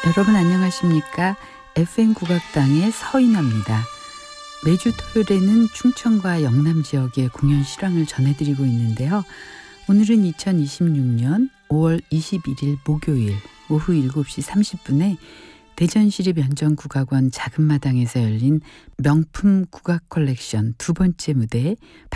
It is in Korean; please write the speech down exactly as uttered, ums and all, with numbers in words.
여러분 안녕하십니까? 에프엠 국악당의 서인화입니다. 매주 토요일에는 충청과 영남 지역의 공연 실황을 전해드리고 있는데요. 오늘은 이천이십육 년 오월 이십일일 목요일 오후 일곱 시 삼십 분에 대전시립연정국악원 작은마당에서 열린 명품 국악 컬렉션 두 번째 무대